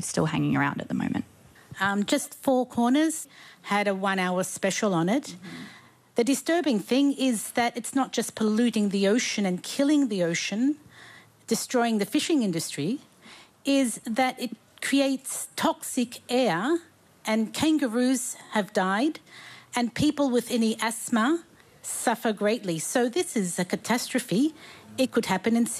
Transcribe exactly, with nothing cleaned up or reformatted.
is still hanging around at the moment. Um, just Four Corners had a one-hour special on it. Mm-hmm. The disturbing thing is that it's not just polluting the ocean and killing the ocean, destroying the fishing industry, is that it creates toxic air, and kangaroos have died, and people with any asthma suffer greatly. So this is a catastrophe. It could happen in